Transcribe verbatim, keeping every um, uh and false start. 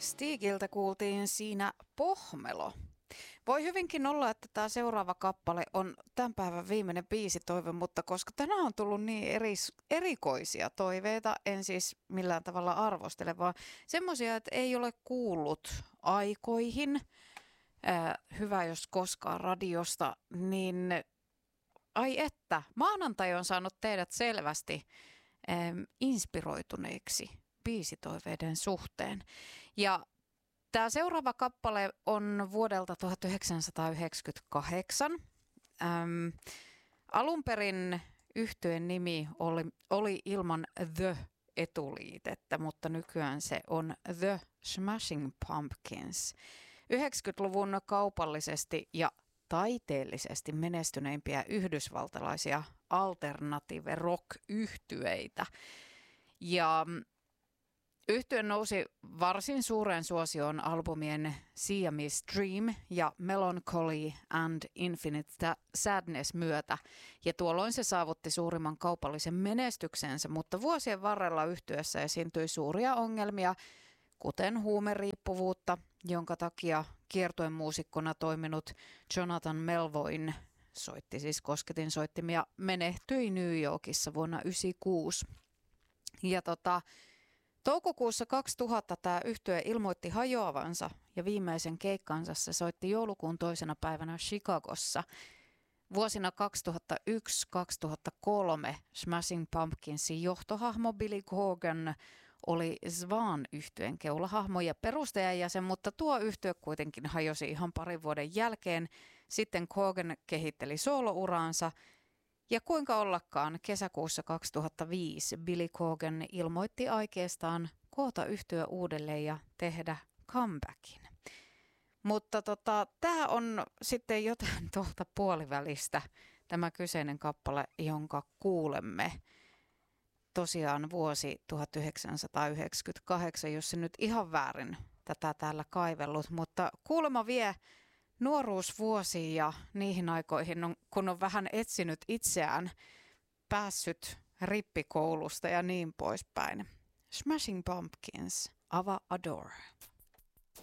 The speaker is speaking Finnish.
Stigiltä kuultiin siinä Pohmelo. Voi hyvinkin olla, että tämä seuraava kappale on tämän päivän viimeinen biisitoive, mutta koska tänään on tullut niin eri, erikoisia toiveita, en siis millään tavalla arvostele, vaan semmoisia, että ei ole kuullut aikoihin, ää, hyvä jos koskaan radiosta, niin ai että, maanantai on saanut teidät selvästi ää, inspiroituneeksi biisitoiveiden suhteen. Ja tämä seuraava kappale on vuodelta tuhatyhdeksänsataayhdeksänkymmentäkahdeksan. Äm, alun perin yhtyeen nimi oli, oli ilman The-etuliitettä, mutta nykyään se on The Smashing Pumpkins. yhdeksänkymmentäluvun kaupallisesti ja taiteellisesti menestyneimpiä yhdysvaltalaisia alternative rock-yhtyeitä. Ja yhtye nousi varsin suureen suosioon albumien Siamese Dream ja Melancholy and Infinite Sadness myötä, ja tuolloin se saavutti suurimman kaupallisen menestyksensä, mutta vuosien varrella yhtyessä esiintyi suuria ongelmia, kuten huumeriippuvuutta, jonka takia kiertueen muusikkona toiminut Jonathan Melvoin, soitti siis kosketinsoittimia, menehtyi New Yorkissa vuonna yhdeksänkymmentäkuusi. Ja tota... Toukokuussa kaksituhatta tämä yhtye ilmoitti hajoavansa ja viimeisen keikkansa se soitti joulukuun toisena päivänä Chicagossa. Vuosina kaksituhattayksi kaksituhattakolme Smashing Pumpkinsin johtohahmo Billy Corgan oli Swan-yhtyeen keulahahmo ja perustajajäsen, mutta tuo yhtye kuitenkin hajosi ihan parin vuoden jälkeen. Sitten Corgan kehitteli soolouransa. Ja kuinka ollakaan, kesäkuussa kaksituhattaviisi Billy Corgan ilmoitti aikeestaan koota yhtyä uudelleen ja tehdä comebackin. Mutta tota, tämä on sitten jotain tuolta puolivälistä, tämä kyseinen kappale, jonka kuulemme. Tosiaan vuosi tuhatyhdeksänsataayhdeksänkymmentäkahdeksan, jos se nyt ihan väärin tätä täällä kaivellut, mutta kuulemma vie nuoruusvuosiin ja niihin aikoihin, on, kun on vähän etsinyt itseään, päässyt rippikoulusta ja niin poispäin. Smashing Pumpkins, Ava Adore.